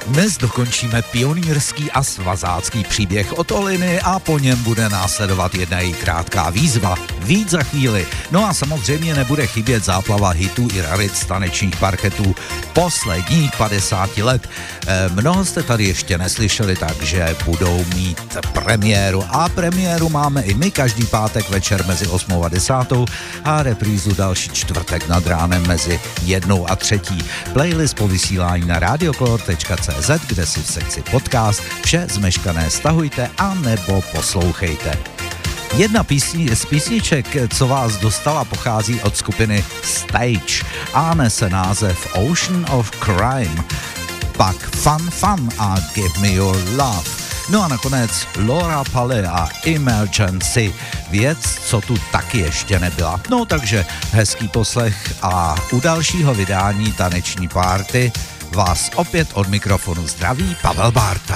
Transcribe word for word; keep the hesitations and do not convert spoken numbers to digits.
Dnes dokončíme pionýrský a svazácký příběh od Oliny a po něm bude následovat jedna její krátká výzva. Víc za chvíli. No a samozřejmě nebude chybět záplava hitů i rarit z tanečních parketů posledních padesáti let. E, mnoho jste tady ještě neslyšeli, takže budou mít premiéru. A premiéru máme i my každý pátek večer mezi osmou a desátou a reprízu další čtvrtek nad ránem mezi jednou a třetí. Playlist po vysílání na radiocolor tečka cé zet, kde si v sekci podcast vše zmeškané stahujte a nebo poslouchejte. Jedna písni, z písniček, co vás dostala, pochází od skupiny Stage a nese název Ocean of Crime, pak Fun Fun a Give Me Your Love. No a nakonec Laura Paley a Emergency, věc, co tu taky ještě nebyla. No takže hezký poslech a u dalšího vydání Taneční párty vás opět od mikrofonu zdraví Pavel Bárta.